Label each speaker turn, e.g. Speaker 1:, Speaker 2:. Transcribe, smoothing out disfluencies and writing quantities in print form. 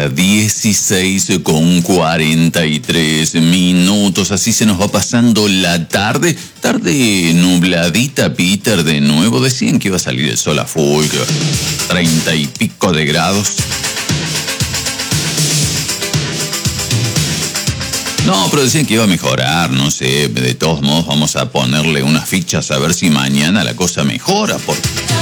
Speaker 1: 16:43. Así se nos va pasando la tarde. Tarde nubladita, Peter, de nuevo. Decían que iba a salir el sol a full, que 30 y pico de grados. No, pero decían que iba a mejorar, no sé. De todos modos, vamos a ponerle unas fichas a ver si mañana la cosa mejora. Porque